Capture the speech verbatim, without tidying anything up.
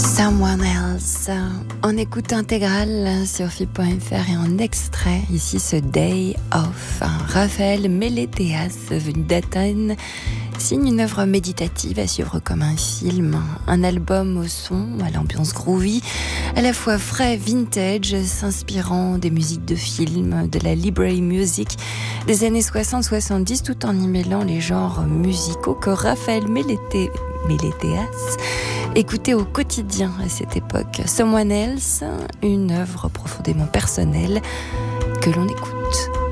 Someone Else, en écoute intégrale sur F I B point F R et en extrait, ici ce Day Off. Raphaël Mélétéas, venu d'Athènes, signe une œuvre méditative à suivre comme un film, un album au son, à l'ambiance groovy, à la fois frais, vintage, s'inspirant des musiques de films, de la library music des années soixante soixante-dix, tout en y mêlant les genres musicaux que Raphaël Mélété, Mélétéas écoutait au quotidien à cette époque. Someone Else, une œuvre profondément personnelle que l'on écoute.